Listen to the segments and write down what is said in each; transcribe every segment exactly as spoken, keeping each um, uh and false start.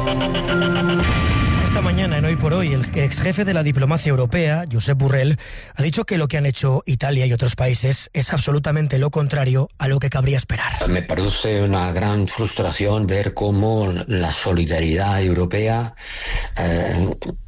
Esta mañana, en Hoy por Hoy, el ex jefe de la diplomacia europea, Josep Borrell, ha dicho que lo que han hecho Italia y otros países es absolutamente lo contrario a lo que cabría esperar. Me produce una gran frustración ver cómo la solidaridad europea eh,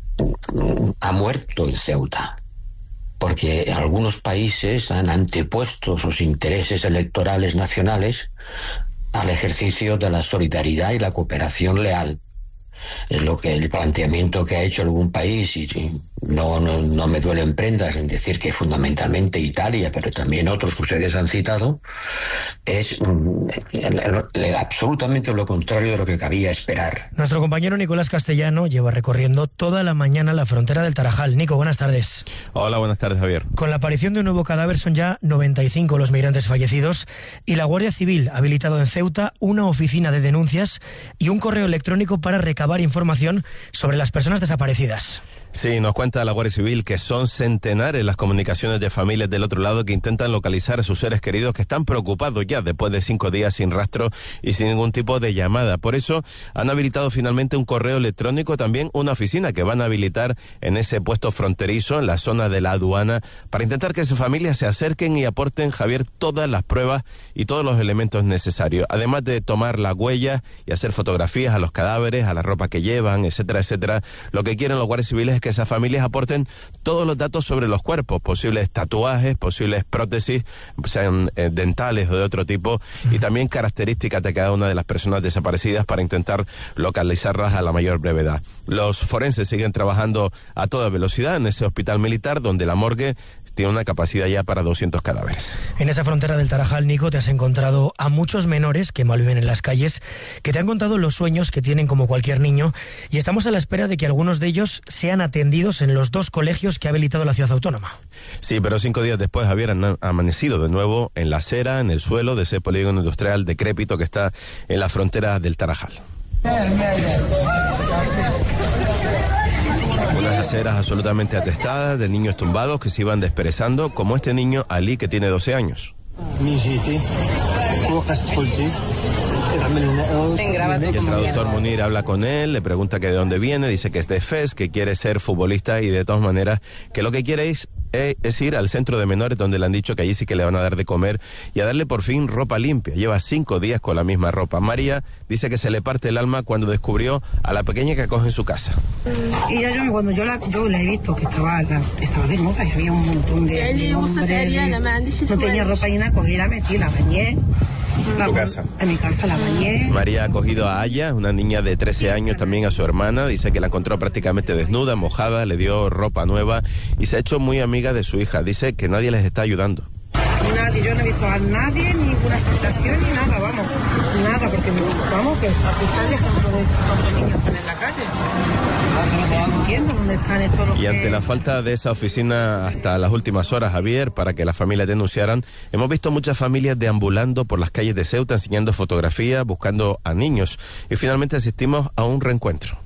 ha muerto en Ceuta, porque algunos países han antepuesto sus intereses electorales nacionales al ejercicio de la solidaridad y la cooperación leal. Es lo que el planteamiento que ha hecho algún país, y no, no, no me duele en prendas en decir que fundamentalmente Italia, pero también otros que ustedes han citado, es mm, absolutamente lo contrario de lo que cabía esperar. Nuestro compañero Nicolás Castellano lleva recorriendo toda la mañana la frontera del Tarajal. Nico, buenas tardes. Hola, buenas tardes, Javier. Con la aparición de un nuevo cadáver son ya noventa y cinco los migrantes fallecidos y la Guardia Civil ha habilitado en Ceuta una oficina de denuncias y un correo electrónico para recabar información sobre las personas desaparecidas. Sí, nos cuenta la Guardia Civil que son centenares las comunicaciones de familias del otro lado que intentan localizar a sus seres queridos que están preocupados ya después de cinco días sin rastro y sin ningún tipo de llamada. Por eso han habilitado finalmente un correo electrónico, también una oficina que van a habilitar en ese puesto fronterizo, en la zona de la aduana, para intentar que esas familias se acerquen y aporten, Javier, todas las pruebas y todos los elementos necesarios. Además de tomar las huellas y hacer fotografías a los cadáveres, a la ropa que llevan, etcétera, etcétera, lo que quieren los guardias civiles es que esas familias aporten todos los datos sobre los cuerpos, posibles tatuajes, posibles prótesis, sean eh, dentales o de otro tipo, y también características de cada una de las personas desaparecidas para intentar localizarlas a la mayor brevedad. Los forenses siguen trabajando a toda velocidad en ese hospital militar donde la morgue tiene una capacidad ya para doscientos cadáveres. En esa frontera del Tarajal, Nico, te has encontrado a muchos menores que malviven en las calles, que te han contado los sueños que tienen como cualquier niño, y estamos a la espera de que algunos de ellos sean atendidos en los dos colegios que ha habilitado la ciudad autónoma. Sí, pero cinco días después habían amanecido de nuevo en la acera, en el suelo de ese polígono industrial decrépito que está en la frontera del Tarajal. Unas aceras absolutamente atestadas de niños tumbados que se iban desperezando, como este niño Ali, que tiene doce años. Y el traductor Munir habla con él, le pregunta que de dónde viene, dice que es de Fez, que quiere ser futbolista y de todas maneras que lo que quiere es, es ir al centro de menores donde le han dicho que allí sí que le van a dar de comer y a darle por fin ropa limpia. Lleva cinco días con la misma ropa. María dice que se le parte el alma cuando descubrió a la pequeña que acoge en su casa. Y yo, cuando yo la, yo la he visto que estaba, estaba desnuda y había un montón de, de hombres, no tenía ropa llena, cogí la metí, la bañé. ¿En tu casa? En mi casa la bañé. María ha acogido a Aya, una niña de trece años, también a su hermana. Dice que la encontró prácticamente desnuda, mojada, le dio ropa nueva y se ha hecho muy amiga de su hija. Dice que nadie les está ayudando. Nadie, yo no he visto a nadie, ninguna situación ni nada, vamos, nada, porque vamos, que aquí está el ejemplo de cuántos niños están en la calle. No entiendo dónde están estos los Y ante que... la falta de esa oficina hasta las últimas horas, Javier, para que las familias denunciaran, hemos visto muchas familias deambulando por las calles de Ceuta, enseñando fotografías, buscando a niños, y finalmente asistimos a un reencuentro.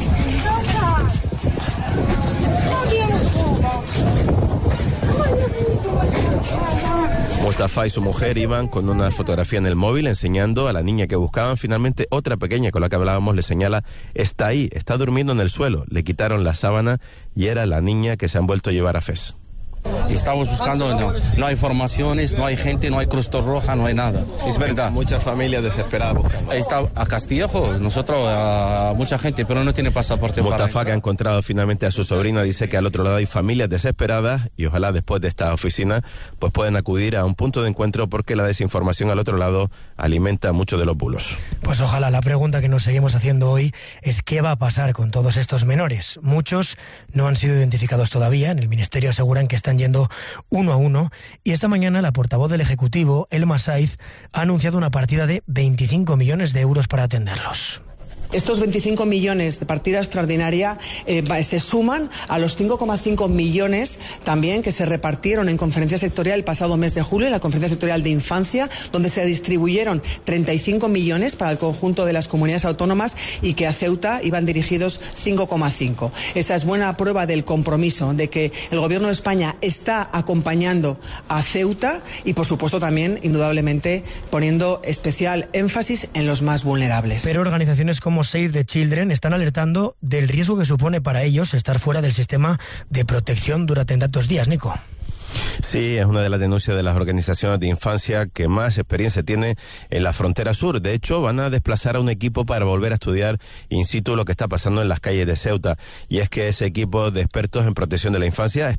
Mustafa y su mujer iban con una fotografía en el móvil enseñando a la niña que buscaban. Finalmente otra pequeña con la que hablábamos le señala, está ahí, está durmiendo en el suelo. Le quitaron la sábana y era la niña que se han vuelto a llevar a Fez. Estamos buscando, no, no hay formaciones, no hay gente, no hay Cruz Roja, no hay nada. Es verdad. Muchas familias desesperadas buscando. Está a Castillejo, nosotros, a mucha gente, pero no tiene pasaporte. Mustafa, que ha encontrado finalmente a su sobrina, dice que al otro lado hay familias desesperadas y ojalá después de esta oficina pues pueden acudir a un punto de encuentro porque la desinformación al otro lado alimenta mucho de los bulos. Pues ojalá. La pregunta que nos seguimos haciendo hoy es ¿qué va a pasar con todos estos menores? Muchos no han sido identificados todavía. En el Ministerio aseguran que están yendo uno a uno, y esta mañana la portavoz del Ejecutivo, Elma Saiz, ha anunciado una partida de veinticinco millones de euros para atenderlos. Estos veinticinco millones de partida extraordinaria eh, se suman a los cinco coma cinco millones también que se repartieron en conferencia sectorial el pasado mes de julio, en la conferencia sectorial de infancia, donde se distribuyeron treinta y cinco millones para el conjunto de las comunidades autónomas y que a Ceuta iban dirigidos cinco coma cinco. Esa es buena prueba del compromiso, de que el Gobierno de España está acompañando a Ceuta y, por supuesto, también, indudablemente, poniendo especial énfasis en los más vulnerables. Pero organizaciones como como Save the Children están alertando del riesgo que supone para ellos estar fuera del sistema de protección durante tantos días, Nico. Sí, es una de las denuncias de las organizaciones de infancia que más experiencia tiene en la frontera sur. De hecho, van a desplazar a un equipo para volver a estudiar in situ lo que está pasando en las calles de Ceuta. Y es que ese equipo de expertos en protección de la infancia